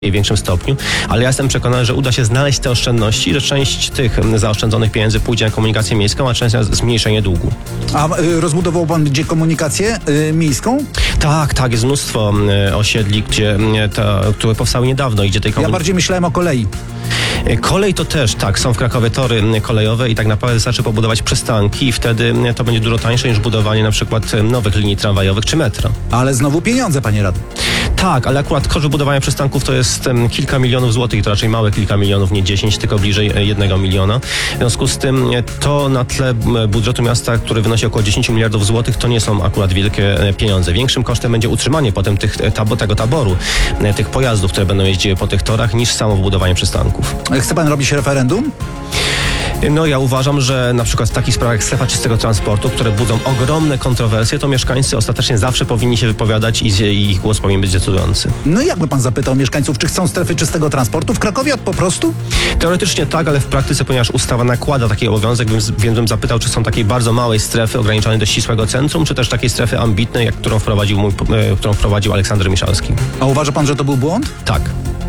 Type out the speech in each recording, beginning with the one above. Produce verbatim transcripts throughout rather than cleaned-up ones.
w większym stopniu, ale ja jestem przekonany, że uda się znaleźć te oszczędności, że część tych zaoszczędzonych pieniędzy pójdzie na komunikację miejską, a część na zmniejszenie długu. A y, rozbudował pan gdzie komunikację y, miejską? Tak, tak, jest mnóstwo y, osiedli, gdzie, y, ta, które powstały niedawno i gdzie tej komunikacji... Ja bardziej myślałem o kolei. Kolej to też, tak, są w Krakowie tory kolejowe i tak naprawdę wystarczy pobudować przystanki i wtedy to będzie dużo tańsze niż budowanie na przykład nowych linii tramwajowych czy metra. Ale znowu pieniądze, panie radny. Tak, ale akurat koszt budowania przystanków to jest um, kilka milionów złotych i to raczej małe kilka milionów, nie dziesięć, tylko bliżej jednego miliona. W związku z tym to na tle budżetu miasta, który wynosi około dziesięć miliardów złotych, to nie są akurat wielkie pieniądze. Większym kosztem będzie utrzymanie potem tych, tabo, tego taboru, tych pojazdów, które będą jeździły po tych torach, niż samo wbudowanie przystanków. Chce pan robić referendum? No ja uważam, że na przykład w takich sprawach jak strefa czystego transportu, które budzą ogromne kontrowersje, to mieszkańcy ostatecznie zawsze powinni się wypowiadać i, i ich głos powinien być decydujący. No i jakby pan zapytał mieszkańców, czy chcą strefy czystego transportu w Krakowie po prostu? Teoretycznie tak, ale w praktyce, ponieważ ustawa nakłada taki obowiązek, więc, więc bym zapytał, czy są takiej bardzo małej strefy ograniczonej do ścisłego centrum, czy też takiej strefy ambitnej, jak którą wprowadził, mój, którą wprowadził Aleksander Miszalski. A uważa pan, że to był błąd? Tak.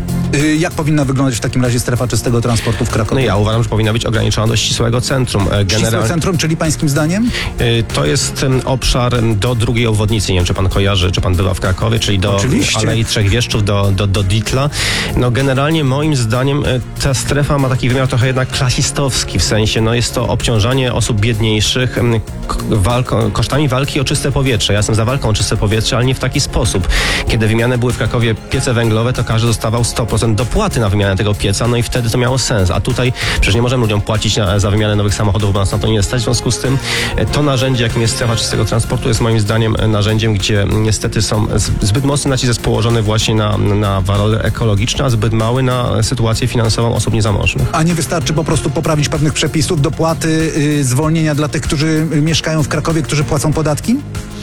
Jak powinna wyglądać w takim razie strefa czystego transportu w Krakowie? No ja uważam, że powinna być ograniczona do ścisłego centrum. Generalnie... Ścisłe centrum, czyli pańskim zdaniem? To jest obszar do drugiej obwodnicy. Nie wiem, czy pan kojarzy, czy pan bywa w Krakowie, czyli do Oczywiście. Alei Trzech Wieszczów, do, do, do Ditla. No generalnie moim zdaniem ta strefa ma taki wymiar trochę jednak klasistowski, w sensie no jest to obciążanie osób biedniejszych walko, kosztami walki o czyste powietrze. Ja jestem za walką o czyste powietrze, ale nie w taki sposób. Kiedy wymiany były w Krakowie piece węglowe, to każdy dostawał sto procent dopłaty na wymianę tego pieca, no i wtedy to miało sens. A tutaj przecież nie możemy ludziom płacić na, za wymianę nowych samochodów, bo nas na to nie stać. W związku z tym to narzędzie, jakim jest strefa czystego transportu, jest moim zdaniem narzędziem, gdzie niestety są zbyt mocny nacisk jest położony właśnie na, na walory ekologiczne, a zbyt mały na sytuację finansową osób niezamożnych. A nie wystarczy po prostu poprawić pewnych przepisów, dopłaty, yy, zwolnienia dla tych, którzy mieszkają w Krakowie, którzy płacą podatki?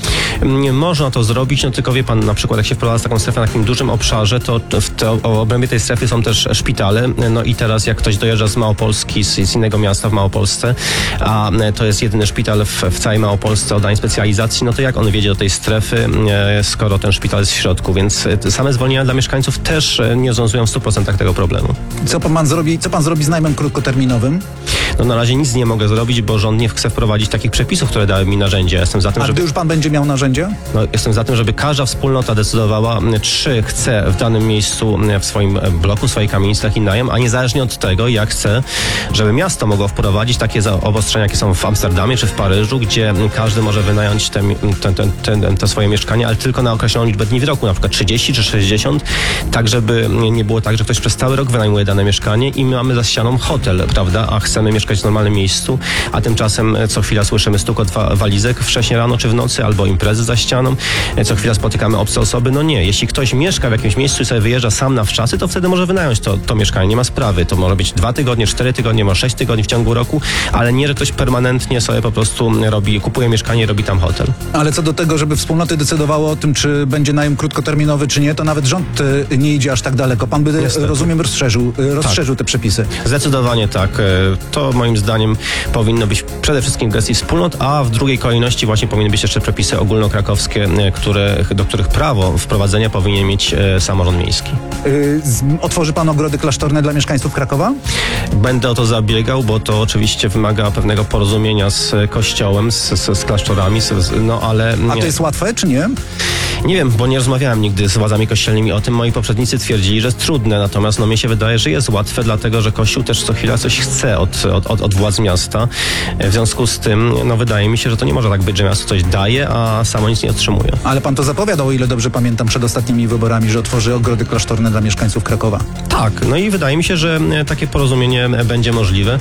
Nie można to zrobić, no tylko wie pan, na przykład jak się wprowadza taką strefę na takim dużym obszarze, to w te, o obrębie tej strefy są też szpitale, no i teraz jak ktoś dojeżdża z Małopolski, z, z innego miasta w Małopolsce, a to jest jedyny szpital w, w całej Małopolsce o danej specjalizacji, no to jak on wjedzie do tej strefy, skoro ten szpital jest w środku, więc same zwolnienia dla mieszkańców też nie rozwiązują w stu procentach tego problemu. Co pan zrobi, co pan zrobi z najmem krótkoterminowym? No na razie nic nie mogę zrobić, bo rząd nie chce wprowadzić takich przepisów, które dały mi narzędzia. Jestem za tym, A żeby... gdy już pan będzie miał narzędzia? No, jestem za tym, żeby każda wspólnota decydowała, czy chce w danym miejscu, w swoim bloku, w swojej kamienicy taki najem, a niezależnie od tego, jak chce, żeby miasto mogło wprowadzić takie obostrzenia, jakie są w Amsterdamie czy w Paryżu, gdzie każdy może wynająć te, te, te, te, te swoje mieszkanie, ale tylko na określoną liczbę dni w roku, na przykład trzydzieści czy sześćdziesiąt, tak żeby nie było tak, że ktoś przez cały rok wynajmuje dane mieszkanie i my mamy za ścianą hotel, prawda, a chcemy mieszkać w normalnym miejscu, a tymczasem co chwila słyszymy stukot walizek wcześniej rano czy w nocy, albo imprezy za ścianą, co chwila spotykamy obce osoby. No nie, jeśli ktoś mieszka w jakimś miejscu i sobie wyjeżdża sam na wczasy, to wtedy może wynająć to, to mieszkanie, nie ma sprawy. To może być dwa tygodnie, cztery tygodnie, może sześć tygodni w ciągu roku, ale nie, że ktoś permanentnie sobie po prostu robi, kupuje mieszkanie i robi tam hotel. Ale co do tego, żeby wspólnoty decydowały o tym, czy będzie najem krótkoterminowy, czy nie, to nawet rząd nie idzie aż tak daleko. Pan by, Niestety. rozumiem, rozszerzył, rozszerzył tak. te przepisy. Zdecydowanie tak. To moim zdaniem powinno być przede wszystkim w gestii wspólnot, a w drugiej kolejności właśnie powinny być jeszcze przepisy ogólnokrakowskie, które, do których prawo wprowadzenia powinien mieć e, samorząd miejski. Yy, z, otworzy pan ogrody klasztorne dla mieszkańców Krakowa? Będę o to zabiegał, bo to oczywiście wymaga pewnego porozumienia z kościołem, z, z, z klasztorami, z, no ale... Nie. A to jest łatwe, czy nie? Nie wiem, bo nie rozmawiałem nigdy z władzami kościelnymi o tym. Moi poprzednicy twierdzili, że jest trudne, natomiast no mnie się wydaje, że jest łatwe, dlatego że Kościół też co chwila coś chce od, od, od, od władz miasta. W związku z tym, no wydaje mi się, że to nie może tak być, że miasto coś daje, a samo nic nie otrzymuje. Ale pan to zapowiadał, o ile dobrze pamiętam, przed ostatnimi wyborami, że otworzy ogrody klasztorne dla mieszkańców Krakowa. Tak, no i wydaje mi się, że takie porozumienie będzie możliwe.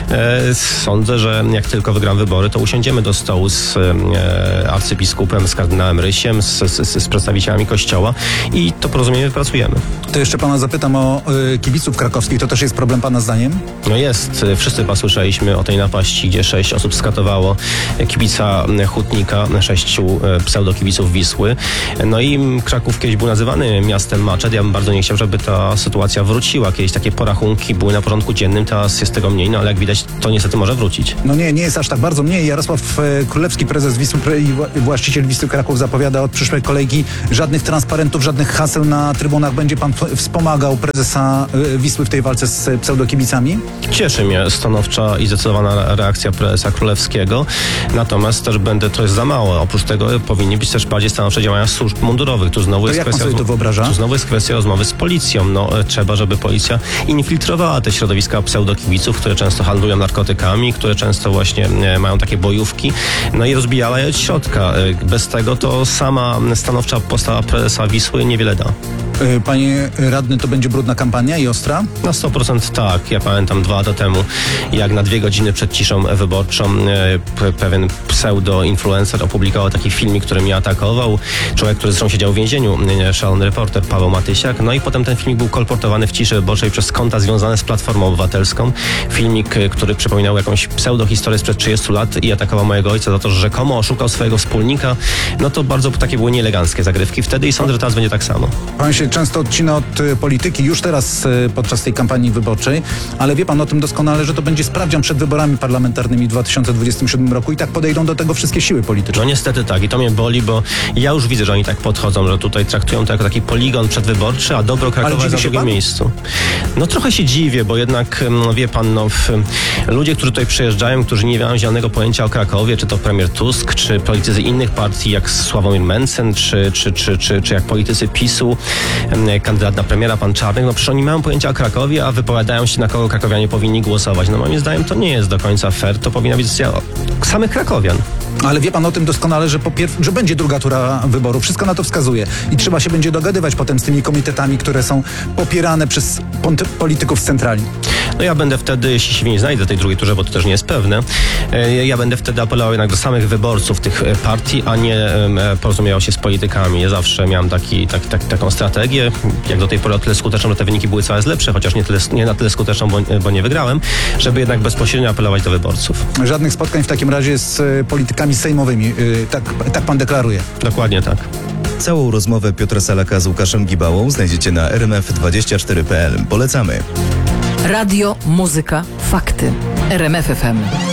Sądzę, że jak tylko wygram wybory, to usiądziemy do stołu z arcybiskupem, z kardynałem Rysiem, z, z, z przedstawicielami Kościoła i to porozumienie wypracujemy. To jeszcze pana zapytam o y, kibiców krakowskich. To też jest problem pana zdaniem? No jest. Wszyscy posłyszeliśmy o tej napaści, gdzie sześć osób skatowało kibica Hutnika, sześciu pseudokibiców Wisły. No i Kraków kiedyś był nazywany miastem maczet. Ja bym bardzo nie chciał, żeby ta sytuacja wróciła. Kiedyś takie porachunki były na porządku dziennym, teraz jest tego mniej, no ale jak widać, to niestety może wrócić. No nie, nie jest aż tak bardzo mniej. Jarosław Królewski, prezes Wisły i właściciel Wisły Kraków, zapowiada od przyszłej kolejnej kolejki, żadnych transparentów, żadnych haseł na trybunach. Będzie pan wspomagał prezesa Wisły w tej walce z pseudokibicami? Cieszy mnie stanowcza i zdecydowana reakcja prezesa Królewskiego, natomiast też będę, to jest za mało. Oprócz tego powinni być też bardziej stanowcze działania służb mundurowych. Tu znowu To jest jak pan kwestia, sobie to wyobraża? Tu znowu jest kwestia rozmowy z policją. No, e, trzeba, żeby policja infiltrowała te środowiska pseudokibiców, które często handlują narkotykami, które często właśnie e, mają takie bojówki, no i rozbijała je od środka. E, bez tego to sama stanowcza postawa prezesa Wisły niewiele da. Y, Panie radny, to będzie brudna kampania i ostra? Na sto procent tak. Ja pamiętam dwa lata temu, jak na dwie godziny przed ciszą wyborczą e, p- pewien pseudo-influencer opublikował taki filmik, który mnie atakował. Człowiek, który zresztą siedział w więzieniu, e, szalony reporter Paweł Matysiak. No i potem ten filmik był kolportowany w ciszy wyborczej przez konta związane z Platformą Obywatelską. Filmik, e, który przypominał jakąś pseudo-historię sprzed trzydziestu lat i atakował mojego ojca za to, że rzekomo oszukał swojego wspólnika. No to bardzo takie były nieeleganckie zagrywki wtedy i sądzę, że teraz będzie tak samo. Pan się często odcina od y, polityki, już teraz y, podczas tej kampanii wyborczej, ale wie pan o tym doskonale, że to będzie sprawdzian przed wyborami parlamentarnymi w dwa tysiące dwudziestym siódmym roku i tak podejdą do tego wszystkie siły polityczne. No niestety tak i to mnie boli, bo ja już widzę, że oni tak podchodzą, że tutaj traktują to jako taki poligon przedwyborczy, a dobro Krakowa dziwi jest na się drugim pan? miejscu. No trochę się dziwię, bo jednak no, wie pan, no, w, ludzie, którzy tutaj przyjeżdżają, którzy nie mają zielonego pojęcia o Krakowie, czy to premier Tusk, czy politycy innych partii jak Sławomir Mencen, czy, czy, czy, czy, czy jak politycy PiSu, em, kandydat na premiera pan Czarnek, no przecież oni mają pojęcie o Krakowie, a wypowiadają się, na kogo krakowianie powinni głosować. No moim zdaniem to nie jest do końca fair, to powinna być decyzja samych krakowian. Ale wie pan o tym doskonale, że, po pier- że będzie druga tura wyborów. Wszystko na to wskazuje. I trzeba się będzie dogadywać potem z tymi komitetami, które są popierane przez pont- polityków z centrali. No ja będę wtedy, jeśli się nie znajdę w tej drugiej turze, bo to też nie jest pewne, e, ja będę wtedy apelował jednak do samych wyborców tych e, partii, a nie e, porozumiewał się z politykami. Ja zawsze miałem taki, taki, taki, taką strategię, jak do tej pory o tyle skuteczną, że te wyniki były coraz lepsze, chociaż nie, tyle, nie na tyle skuteczną, bo, bo nie wygrałem, żeby jednak bezpośrednio apelować do wyborców. Żadnych spotkań w takim razie z y, politykami sejmowymi. Y, tak, tak pan deklaruje. Dokładnie tak. Całą rozmowę Piotra Salaka z Łukaszem Gibałą znajdziecie na r m f dwadzieścia cztery kropka p l. Polecamy. Radio, muzyka, fakty. R M F F M.